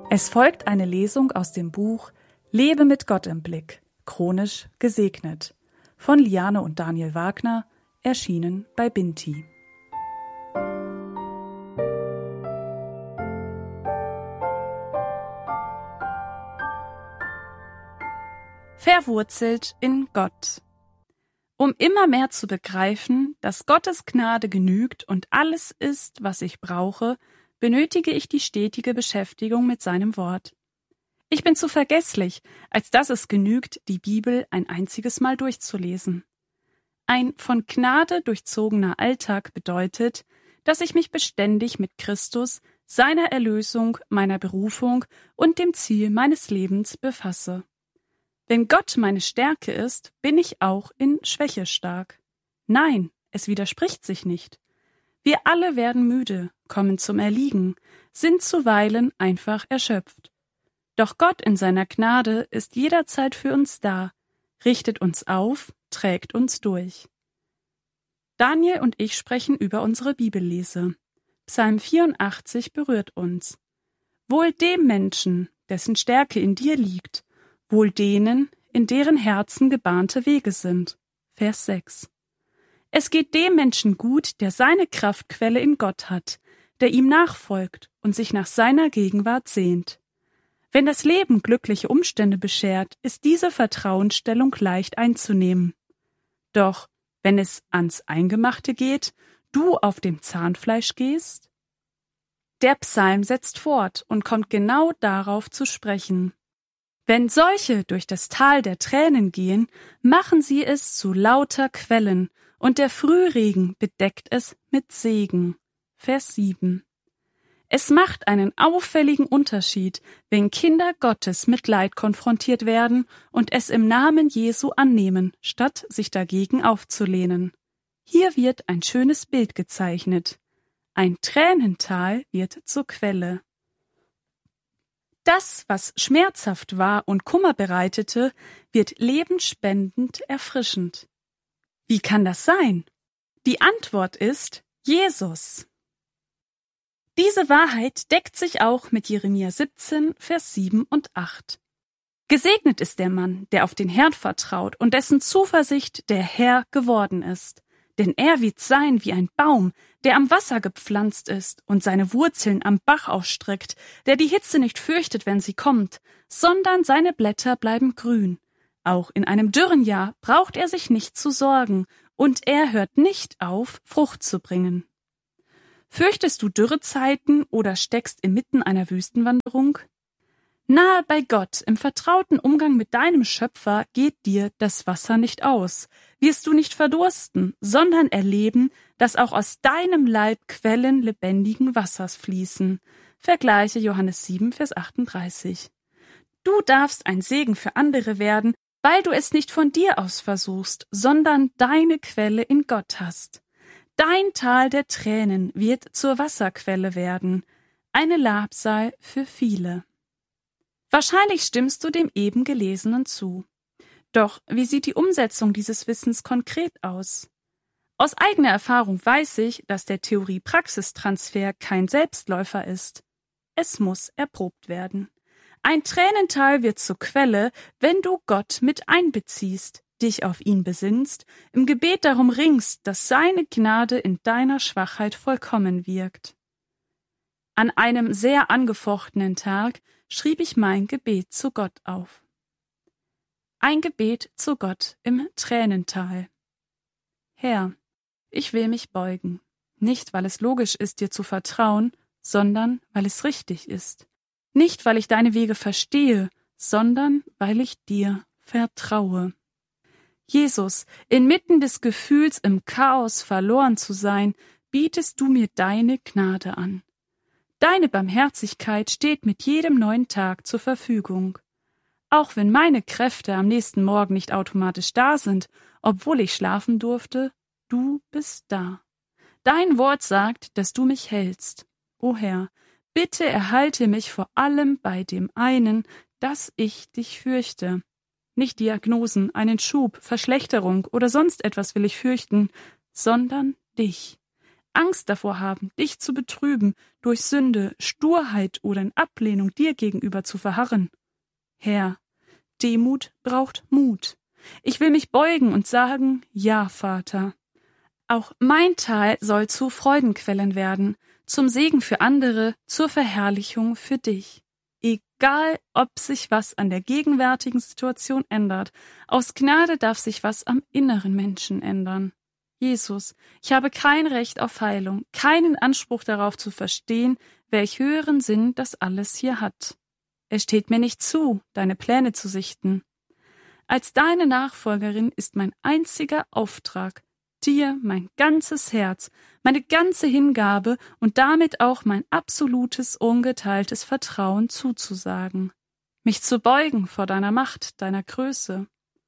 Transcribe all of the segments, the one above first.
Es folgt eine Lesung aus dem Buch Lebe mit Gott im Blick, chronisch gesegnet, von Liane und Daniel Wagner, erschienen bei Binti. Verwurzelt in Gott. Um immer mehr zu begreifen, dass Gottes Gnade genügt und alles ist, was ich brauche, benötige ich die stetige Beschäftigung mit seinem Wort. Ich bin zu vergesslich, als dass es genügt, die Bibel ein einziges Mal durchzulesen. Ein von Gnade durchzogener Alltag bedeutet, dass ich mich beständig mit Christus, seiner Erlösung, meiner Berufung und dem Ziel meines Lebens befasse. Wenn Gott meine Stärke ist, bin ich auch in Schwäche stark. Nein, es widerspricht sich nicht. Wir alle werden müde, kommen zum Erliegen, sind zuweilen einfach erschöpft. Doch Gott in seiner Gnade ist jederzeit für uns da, richtet uns auf, trägt uns durch. Daniel und ich sprechen über unsere Bibellese. Psalm 84 berührt uns. Wohl dem Menschen, dessen Stärke in dir liegt, wohl denen, in deren Herzen gebahnte Wege sind. Vers 6. Es geht dem Menschen gut, der seine Kraftquelle in Gott hat, der ihm nachfolgt und sich nach seiner Gegenwart sehnt. Wenn das Leben glückliche Umstände beschert, ist diese Vertrauensstellung leicht einzunehmen. Doch wenn es ans Eingemachte geht, du auf dem Zahnfleisch gehst? Der Psalm setzt fort und kommt genau darauf zu sprechen. Wenn solche durch das Tal der Tränen gehen, machen sie es zu lauter Quellen, und der Frühregen bedeckt es mit Segen. Vers 7. Es macht einen auffälligen Unterschied, wenn Kinder Gottes mit Leid konfrontiert werden und es im Namen Jesu annehmen, statt sich dagegen aufzulehnen. Hier wird ein schönes Bild gezeichnet. Ein Tränental wird zur Quelle. Das, was schmerzhaft war und Kummer bereitete, wird lebensspendend erfrischend. Wie kann das sein? Die Antwort ist Jesus. Diese Wahrheit deckt sich auch mit Jeremia 17, Vers 7 und 8. Gesegnet ist der Mann, der auf den Herrn vertraut und dessen Zuversicht der Herr geworden ist. Denn er wird sein wie ein Baum, der am Wasser gepflanzt ist und seine Wurzeln am Bach ausstreckt, der die Hitze nicht fürchtet, wenn sie kommt, sondern seine Blätter bleiben grün. Auch in einem dürren Jahr braucht er sich nicht zu sorgen, und er hört nicht auf, Frucht zu bringen. Fürchtest du Dürrezeiten oder steckst inmitten einer Wüstenwanderung? Nahe bei Gott, im vertrauten Umgang mit deinem Schöpfer, geht dir das Wasser nicht aus. Wirst du nicht verdursten, sondern erleben, dass auch aus deinem Leib Quellen lebendigen Wassers fließen. Vergleiche Johannes 7, Vers 38. Du darfst ein Segen für andere werden, weil du es nicht von dir aus versuchst, sondern deine Quelle in Gott hast. Dein Tal der Tränen wird zur Wasserquelle werden, eine Labsal für viele. Wahrscheinlich stimmst du dem eben Gelesenen zu. Doch wie sieht die Umsetzung dieses Wissens konkret aus? Aus eigener Erfahrung weiß ich, dass der Theorie-Praxistransfer kein Selbstläufer ist. Es muss erprobt werden. Ein Tränental wird zur Quelle, wenn du Gott mit einbeziehst, dich auf ihn besinnst, im Gebet darum ringst, dass seine Gnade in deiner Schwachheit vollkommen wirkt. An einem sehr angefochtenen Tag schrieb ich mein Gebet zu Gott auf. Ein Gebet zu Gott im Tränental. Herr, ich will mich beugen, nicht weil es logisch ist, dir zu vertrauen, sondern weil es richtig ist. Nicht, weil ich deine Wege verstehe, sondern weil ich dir vertraue. Jesus, inmitten des Gefühls, im Chaos verloren zu sein, bietest du mir deine Gnade an. Deine Barmherzigkeit steht mit jedem neuen Tag zur Verfügung. Auch wenn meine Kräfte am nächsten Morgen nicht automatisch da sind, obwohl ich schlafen durfte, du bist da. Dein Wort sagt, dass du mich hältst. O Herr, bitte erhalte mich vor allem bei dem einen, dass ich dich fürchte. Nicht Diagnosen, einen Schub, Verschlechterung oder sonst etwas will ich fürchten, sondern dich. Angst davor haben, dich zu betrüben, durch Sünde, Sturheit oder in Ablehnung dir gegenüber zu verharren. Herr, Demut braucht Mut. Ich will mich beugen und sagen, ja, Vater. Auch mein Tal soll zu Freudenquellen werden, zum Segen für andere, zur Verherrlichung für dich. Egal, ob sich was an der gegenwärtigen Situation ändert, aus Gnade darf sich was am inneren Menschen ändern. Jesus, ich habe kein Recht auf Heilung, keinen Anspruch darauf zu verstehen, welch höheren Sinn das alles hier hat. Es steht mir nicht zu, deine Pläne zu sichten. Als deine Nachfolgerin ist mein einziger Auftrag, dir mein ganzes Herz, meine ganze Hingabe und damit auch mein absolutes, ungeteiltes Vertrauen zuzusagen, mich zu beugen vor deiner Macht, deiner Größe.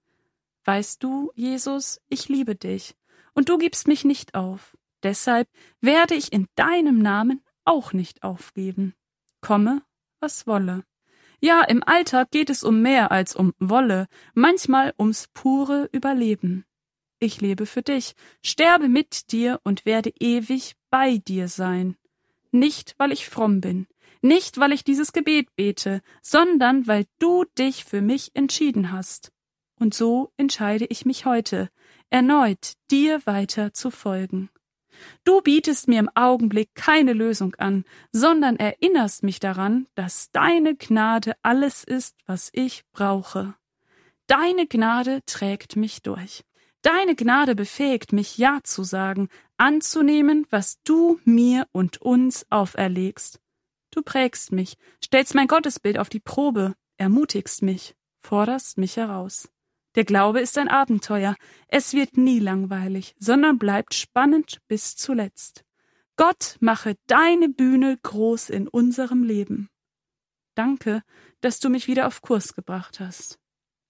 Weißt du, Jesus, ich liebe dich, und du gibst mich nicht auf. Deshalb werde ich in deinem Namen auch nicht aufgeben. Komme, was wolle. Ja, im Alltag geht es um mehr als um Wolle, manchmal ums pure Überleben. Ich lebe für dich, sterbe mit dir und werde ewig bei dir sein. Nicht, weil ich fromm bin, nicht, weil ich dieses Gebet bete, sondern weil du dich für mich entschieden hast. Und so entscheide ich mich heute, erneut dir weiter zu folgen. Du bietest mir im Augenblick keine Lösung an, sondern erinnerst mich daran, dass deine Gnade alles ist, was ich brauche. Deine Gnade trägt mich durch. Deine Gnade befähigt mich, Ja zu sagen, anzunehmen, was du mir und uns auferlegst. Du prägst mich, stellst mein Gottesbild auf die Probe, ermutigst mich, forderst mich heraus. Der Glaube ist ein Abenteuer. Es wird nie langweilig, sondern bleibt spannend bis zuletzt. Gott, mache deine Bühne groß in unserem Leben. Danke, dass du mich wieder auf Kurs gebracht hast.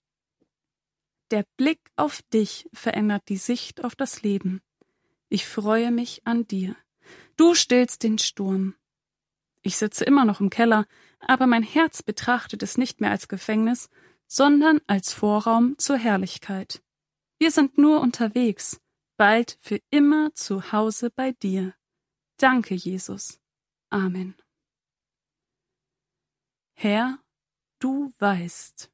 Der Blick auf dich verändert die Sicht auf das Leben. Ich freue mich an dir. Du stillst den Sturm. Ich sitze immer noch im Keller, aber mein Herz betrachtet es nicht mehr als Gefängnis, sondern als Vorraum zur Herrlichkeit. Wir sind nur unterwegs, bald für immer zu Hause bei dir. Danke, Jesus. Amen. Herr, du weißt.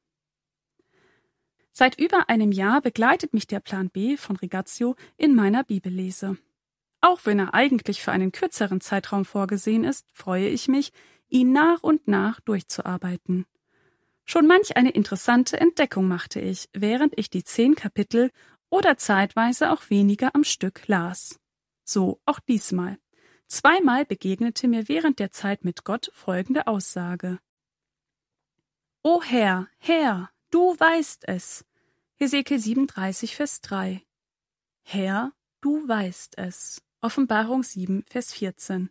Seit über einem Jahr begleitet mich der Plan B von Rigazio in meiner Bibellese. Auch wenn er eigentlich für einen kürzeren Zeitraum vorgesehen ist, freue ich mich, ihn nach und nach durchzuarbeiten. Schon manch eine interessante Entdeckung machte ich, während ich die 10 Kapitel oder zeitweise auch weniger am Stück las. So auch diesmal. Zweimal begegnete mir während der Zeit mit Gott folgende Aussage. O Herr, Herr, du weißt es. Hesekiel 37, Vers 3. Herr, du weißt es. Offenbarung 7, Vers 14.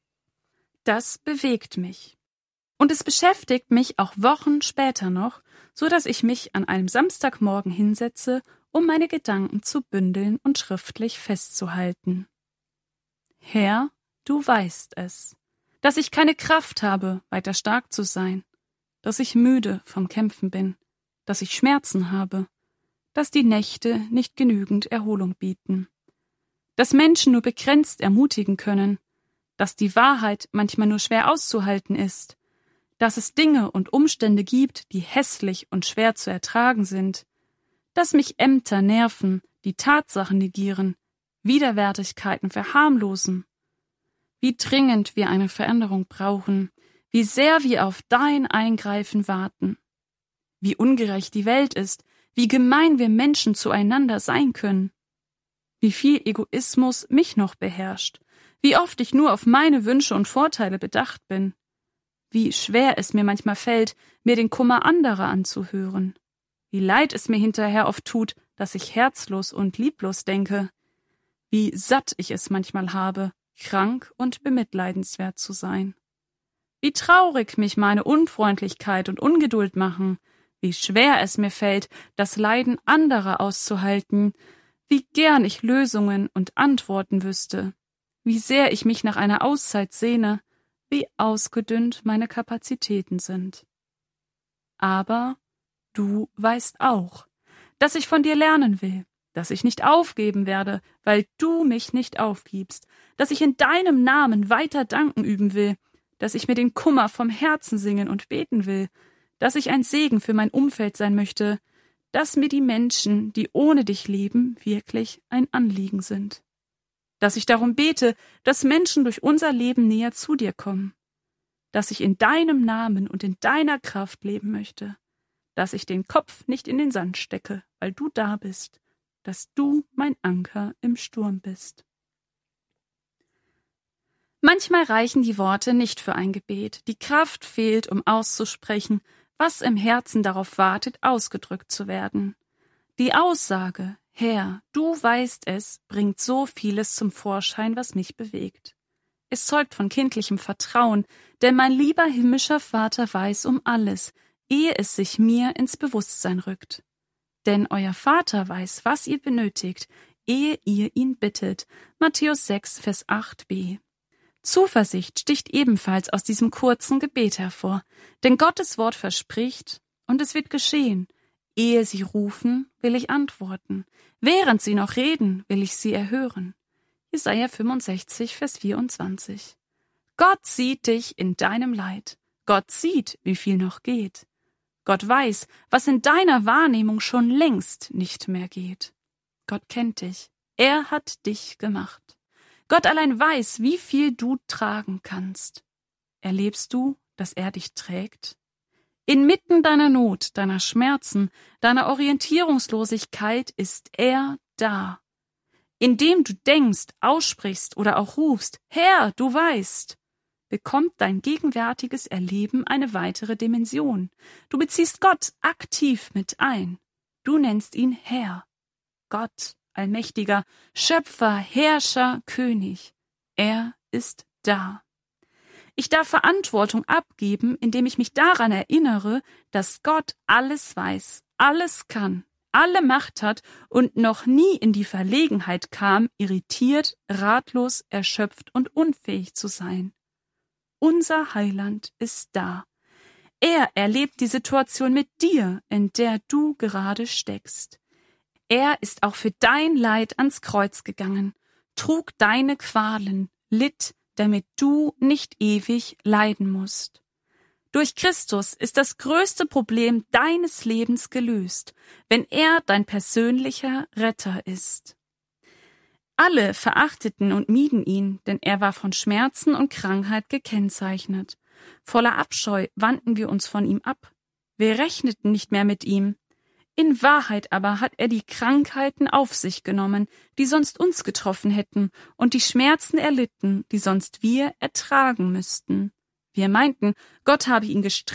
Das bewegt mich. Und es beschäftigt mich auch Wochen später noch, so dass ich mich an einem Samstagmorgen hinsetze, um meine Gedanken zu bündeln und schriftlich festzuhalten. Herr, du weißt es, dass ich keine Kraft habe, weiter stark zu sein, dass ich müde vom Kämpfen bin, dass ich Schmerzen habe, dass die Nächte nicht genügend Erholung bieten, dass Menschen nur begrenzt ermutigen können, dass die Wahrheit manchmal nur schwer auszuhalten ist, dass es Dinge und Umstände gibt, die hässlich und schwer zu ertragen sind, dass mich Ämter nerven, die Tatsachen negieren, Widerwärtigkeiten verharmlosen, wie dringend wir eine Veränderung brauchen, wie sehr wir auf dein Eingreifen warten, wie ungerecht die Welt ist, wie gemein wir Menschen zueinander sein können, wie viel Egoismus mich noch beherrscht, wie oft ich nur auf meine Wünsche und Vorteile bedacht bin, wie schwer es mir manchmal fällt, mir den Kummer anderer anzuhören, wie leid es mir hinterher oft tut, dass ich herzlos und lieblos denke, wie satt ich es manchmal habe, krank und bemitleidenswert zu sein, wie traurig mich meine Unfreundlichkeit und Ungeduld machen, wie schwer es mir fällt, das Leiden anderer auszuhalten, wie gern ich Lösungen und Antworten wüsste, wie sehr ich mich nach einer Auszeit sehne, wie ausgedünnt meine Kapazitäten sind. Aber du weißt auch, dass ich von dir lernen will, dass ich nicht aufgeben werde, weil du mich nicht aufgibst, dass ich in deinem Namen weiter Danken üben will, dass ich mir den Kummer vom Herzen singen und beten will, dass ich ein Segen für mein Umfeld sein möchte, dass mir die Menschen, die ohne dich leben, wirklich ein Anliegen sind. Dass ich darum bete, dass Menschen durch unser Leben näher zu dir kommen. Dass ich in deinem Namen und in deiner Kraft leben möchte. Dass ich den Kopf nicht in den Sand stecke, weil du da bist. Dass du mein Anker im Sturm bist. Manchmal reichen die Worte nicht für ein Gebet. Die Kraft fehlt, um auszusprechen, was im Herzen darauf wartet, ausgedrückt zu werden. Die Aussage, Herr, du weißt es, bringt so vieles zum Vorschein, was mich bewegt. Es zeugt von kindlichem Vertrauen, denn mein lieber himmlischer Vater weiß um alles, ehe es sich mir ins Bewusstsein rückt. Denn euer Vater weiß, was ihr benötigt, ehe ihr ihn bittet. Matthäus 6, Vers 8b. Zuversicht sticht ebenfalls aus diesem kurzen Gebet hervor, denn Gottes Wort verspricht, und es wird geschehen. Ehe sie rufen, will ich antworten. Während sie noch reden, will ich sie erhören. Jesaja 65, Vers 24. Gott sieht dich in deinem Leid. Gott sieht, wie viel noch geht. Gott weiß, was in deiner Wahrnehmung schon längst nicht mehr geht. Gott kennt dich. Er hat dich gemacht. Gott allein weiß, wie viel du tragen kannst. Erlebst du, dass er dich trägt? Inmitten deiner Not, deiner Schmerzen, deiner Orientierungslosigkeit ist er da. Indem du denkst, aussprichst oder auch rufst, Herr, du weißt, bekommt dein gegenwärtiges Erleben eine weitere Dimension. Du beziehst Gott aktiv mit ein. Du nennst ihn Herr. Gott, Allmächtiger, Schöpfer, Herrscher, König. Er ist da. Ich darf Verantwortung abgeben, indem ich mich daran erinnere, dass Gott alles weiß, alles kann, alle Macht hat und noch nie in die Verlegenheit kam, irritiert, ratlos, erschöpft und unfähig zu sein. Unser Heiland ist da. Er erlebt die Situation mit dir, in der du gerade steckst. Er ist auch für dein Leid ans Kreuz gegangen, trug deine Qualen, litt, damit du nicht ewig leiden musst. Durch Christus ist das größte Problem deines Lebens gelöst, wenn er dein persönlicher Retter ist. Alle verachteten und mieden ihn, denn er war von Schmerzen und Krankheit gekennzeichnet. Voller Abscheu wandten wir uns von ihm ab. Wir rechneten nicht mehr mit ihm. In Wahrheit aber hat er die Krankheiten auf sich genommen, die sonst uns getroffen hätten, und die Schmerzen erlitten, die sonst wir ertragen müssten. Wir meinten, Gott habe ihn gestreckt